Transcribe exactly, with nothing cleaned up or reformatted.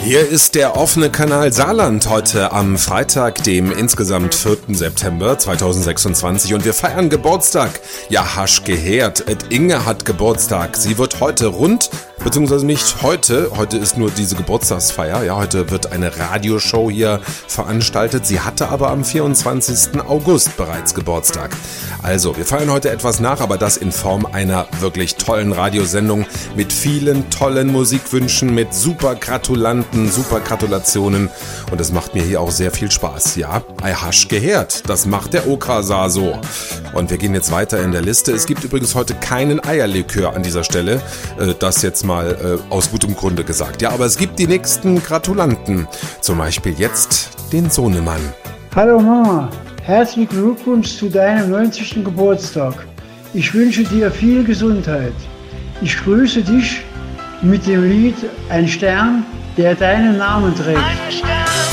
Hier ist der offene Kanal Saarland heute am Freitag, dem insgesamt vierten September zweitausendsechsundzwanzig, und wir feiern Geburtstag. Ja, hasch gehört, et Inge hat Geburtstag. Sie wird heute rund, beziehungsweise nicht heute, heute ist nur diese Geburtstagsfeier, ja, heute wird eine Radioshow hier veranstaltet. Sie hatte aber am vierundzwanzigsten August bereits Geburtstag. Also, wir feiern heute etwas nach, aber das in Form einer wirklich tollen Radiosendung mit vielen tollen Musikwünschen, mit super Gratulanten, super Gratulationen, und es macht mir hier auch sehr viel Spaß. Ja, ei hasch gehört, das macht der Okasar so. Und wir gehen jetzt weiter in der Liste. Es gibt übrigens heute keinen Eierlikör an dieser Stelle, das jetzt mal aus gutem Grunde gesagt. Ja, aber es gibt die nächsten Gratulanten, zum Beispiel jetzt den Sohnemann. Hallo Mama, herzlichen Glückwunsch zu deinem neunzigsten Geburtstag. Ich wünsche dir viel Gesundheit. Ich grüße dich mit dem Lied Ein Stern, der deinen Namen trägt.